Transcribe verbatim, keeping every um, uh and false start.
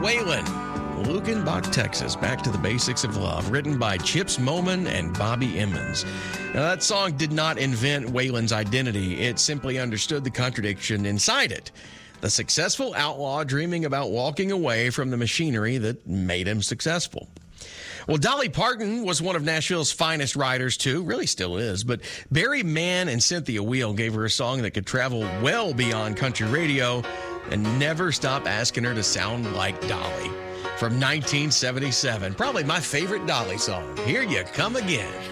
Waylon, Lukenbach, Texas, Back to the Basics of Love, written by Chips Moman and Bobby Emmons. Now, that song did not invent Waylon's identity. It simply understood the contradiction inside it. The successful outlaw dreaming about walking away from the machinery that made him successful. Well, Dolly Parton was one of Nashville's finest writers, too. Really still is. But Barry Mann and Cynthia Weil gave her a song that could travel well beyond country radio and never stop asking her to sound like Dolly. From nineteen seventy-seven, probably my favorite Dolly song, Here You Come Again.